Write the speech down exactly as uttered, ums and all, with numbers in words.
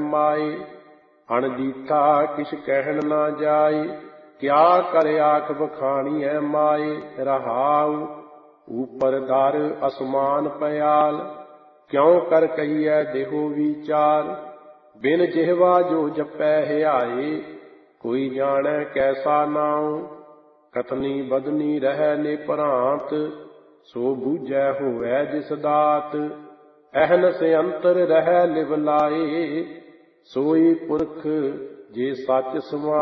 ਮਾਏ। ਅਣਡੀਠਾ ਕਿਛ ਕਹਿਣ ਨਾ ਜਾਏ, ਕਿਆ ਕਰ ਆਖ ਬਖਾਣੀਐ ਮਾਏ। ਰਹਾਉ ਊਪਰ ਦਰ ਅਸਮਾਨ ਪਿਆਲ, ਕਿਉ ਕਰ ਕਹੀਐ ਦੇਹੋ ਵਿਚਾਰ। ਬਿਨ ਜਿਹਵਾ ਜੋ ਜਪੈ ਹਿਆਏ, ਕੋਈ ਜਾਣੈ ਕੈਸਾ ਨਾਉ। ਕਥਨੀ ਬਦਨੀ ਰਹਿ ਨਿਭ੍ਰਾਂਤ, ਸੋ ਬੂਝੈ ਹੋਵੈ ਜਿਸ ਦਾਤ। ਅਹਨਸ ਅੰਤਰ ਰਹਿ ਲਿਵ ਲਾਏ, ਸੋਈ ਪੁਰਖ ਜੇ ਸੱਚ ਸਮਾਏ।